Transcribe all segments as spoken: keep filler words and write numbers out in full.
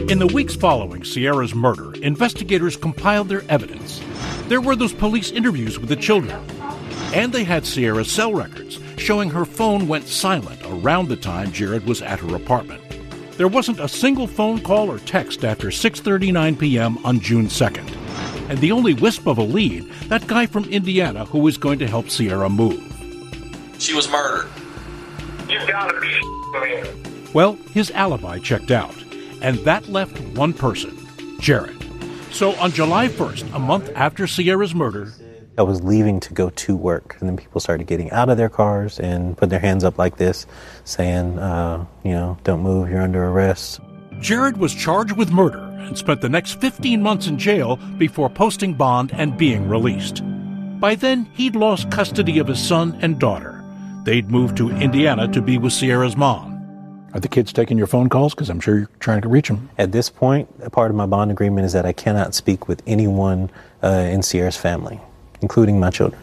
In the weeks following Sierra's murder, investigators compiled their evidence. There were those police interviews with the children. And they had Sierra's cell records, showing her phone went silent around the time Jared was at her apartment. There wasn't a single phone call or text after six thirty-nine p.m. on June second. And the only wisp of a lead, that guy from Indiana who was going to help Sierra move. She was murdered. You gotta be me. Well, his alibi checked out, and that left one person, Jared. So on July first, a month after Sierra's murder, I was leaving to go to work, and then people started getting out of their cars and put their hands up like this, saying, uh, you know, don't move, you're under arrest. Jared was charged with murder and spent the next fifteen months in jail before posting bond and being released. By then, he'd lost custody of his son and daughter. They'd moved to Indiana to be with Sierra's mom. Are the kids taking your phone calls? Because I'm sure you're trying to reach them. At this point, a part of my bond agreement is that I cannot speak with anyone uh, in Sierra's family, including my children.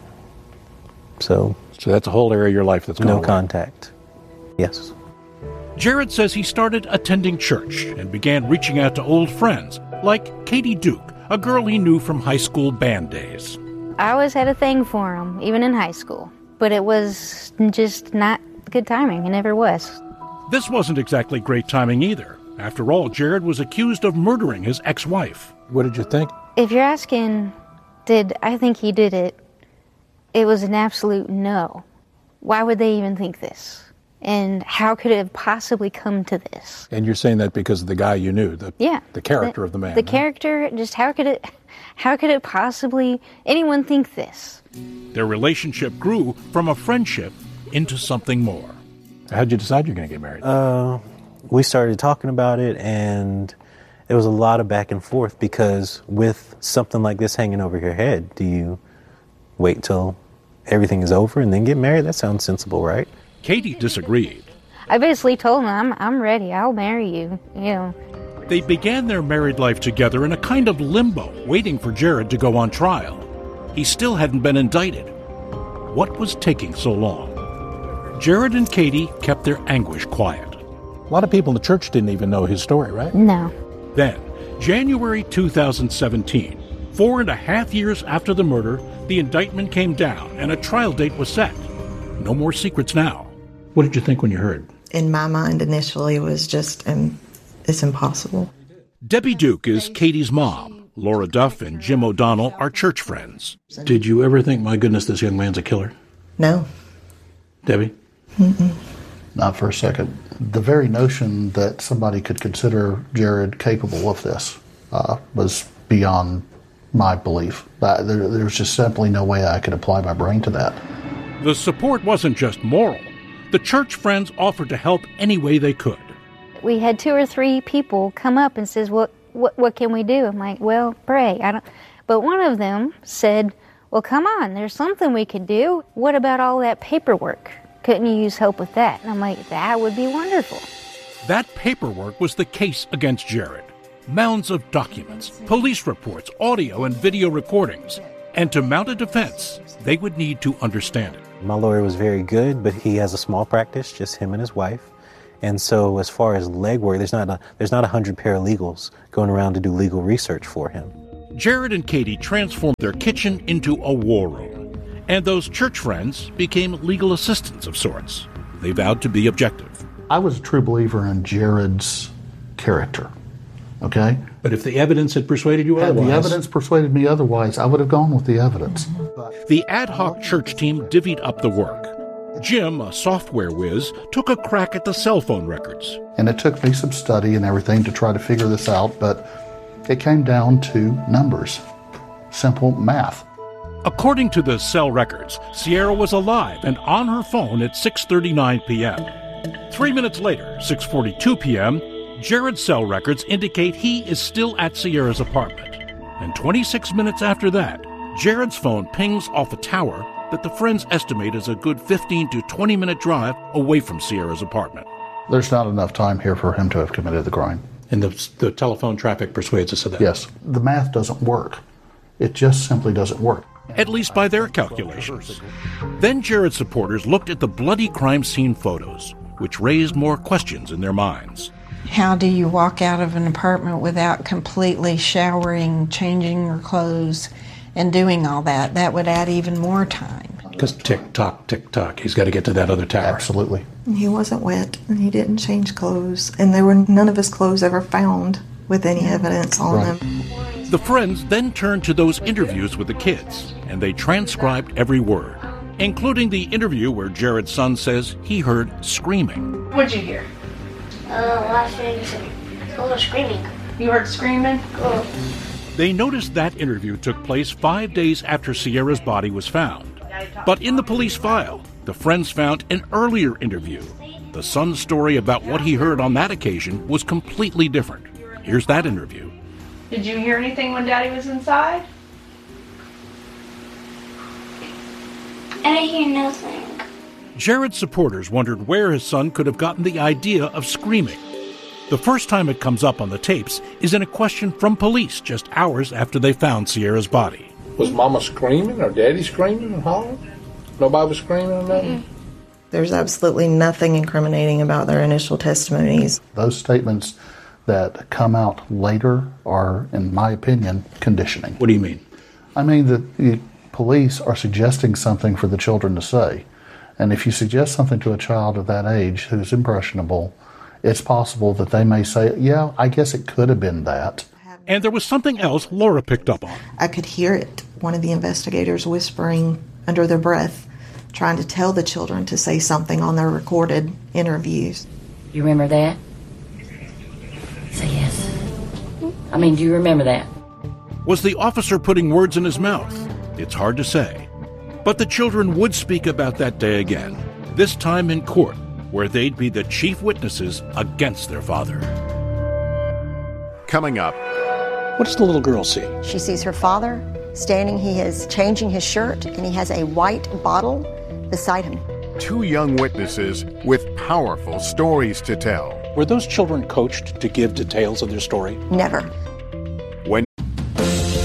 So, so that's a whole area of your life that's gone no away. Contact. Yes. Jared says he started attending church and began reaching out to old friends, like Katie Duke, a girl he knew from high school band days. I always had a thing for him, even in high school. But it was just not good timing. It never was. This wasn't exactly great timing either. After all, Jared was accused of murdering his ex-wife. What did you think? If you're asking, did I think he did it, it was an absolute no. Why would they even think this? And how could it have possibly come to this? And you're saying that because of the guy you knew, the yeah, the character the, of the man. The huh? character, just how could it, how could it possibly, anyone think this? Their relationship grew from a friendship into something more. How'd you decide you're going to get married? Uh, we started talking about it, and it was a lot of back and forth, because with something like this hanging over your head, do you wait till everything is over and then get married? That sounds sensible, right? Katie disagreed. I basically told him, I'm, I'm ready, I'll marry you, you know. They began their married life together in a kind of limbo, waiting for Jared to go on trial. He still hadn't been indicted. What was taking so long? Jared and Katie kept their anguish quiet. A lot of people in the church didn't even know his story, right? No. Then, January two thousand seventeen, four and a half years after the murder, the indictment came down and a trial date was set. No more secrets now. What did you think when you heard? In my mind, initially, it was just, um, it's impossible. Debbie Duke is Katie's mom. Laura Duff and Jim O'Donnell are church friends. Did you ever think, my goodness, this young man's a killer? No. Debbie? Mm-mm. Not for a second. The very notion that somebody could consider Jared capable of this uh, was beyond my belief. Uh, there, there's just simply no way I could apply my brain to that. The support wasn't just moral. The church friends offered to help any way they could. We had two or three people come up and says, what, what, what can we do? I'm like, well, pray. I don't. But one of them said, well, come on, there's something we could do. What about all that paperwork? Couldn't you use help with that? And I'm like, that would be wonderful. That paperwork was the case against Jared. Mounds of documents, police reports, audio and video recordings. And to mount a defense, they would need to understand it. My lawyer was very good, but he has a small practice, just him and his wife. And so as far as legwork, there's not a, there's not a hundred paralegals going around to do legal research for him. Jared and Katie transformed their kitchen into a war room. And those church friends became legal assistants of sorts. They vowed to be objective. I was a true believer in Jared's character, okay? But if the evidence had persuaded you Had otherwise... the evidence persuaded me otherwise, I would have gone with the evidence. The ad hoc church team divvied up the work. Jim, a software whiz, took a crack at the cell phone records. And it took me some study and everything to try to figure this out, but it came down to numbers. Simple math. According to the cell records, Sierra was alive and on her phone at six thirty-nine p.m. Three minutes later, six forty-two p.m., Jared's cell records indicate he is still at Sierra's apartment. And twenty-six minutes after that, Jared's phone pings off a tower that the friends estimate is a good fifteen to twenty minute drive away from Sierra's apartment. There's not enough time here for him to have committed the crime. And the, the telephone traffic persuades us of that. Yes. The math doesn't work. It just simply doesn't work. At least by their calculations. Then Jared's supporters looked at the bloody crime scene photos, which raised more questions in their minds. How do you walk out of an apartment without completely showering, changing your clothes, and doing all that? That would add even more time. Because tick-tock, tick-tock, he's got to get to that other tower. Absolutely. He wasn't wet, and he didn't change clothes, and there were none of his clothes ever found with any evidence on Right. them. The friends then turned to those interviews with the kids, and they transcribed every word, including the interview where Jared's son says he heard screaming. What'd you hear? Uh, laughing, a little screaming. You heard screaming? Oh. They noticed that interview took place five days after Sierra's body was found. But in the police file, the friends found an earlier interview. The son's story about what he heard on that occasion was completely different. Here's that interview. Did you hear anything when Daddy was inside? I didn't hear nothing. Jared's supporters wondered where his son could have gotten the idea of screaming. The first time it comes up on the tapes is in a question from police just hours after they found Sierra's body. Was Mama screaming or Daddy screaming and hollering? Nobody was screaming or nothing? Mm-mm. There's absolutely nothing incriminating about their initial testimonies. Those statements that come out later are, in my opinion, conditioning. What do you mean? I mean that the police are suggesting something for the children to say. And if you suggest something to a child of that age who's impressionable, it's possible that they may say, yeah, I guess it could have been that. And there was something else Laura picked up on. I could hear it, one of the investigators whispering under their breath, trying to tell the children to say something on their recorded interviews. You remember that? Say yes. I mean, do you remember that? Was the officer putting words in his mouth? It's hard to say. But the children would speak about that day again, this time in court, where they'd be the chief witnesses against their father. Coming up. What does the little girl see? She sees her father standing. He is changing his shirt, and he has a white bottle beside him. Two young witnesses with powerful stories to tell. Were those children coached to give details of their story? Never.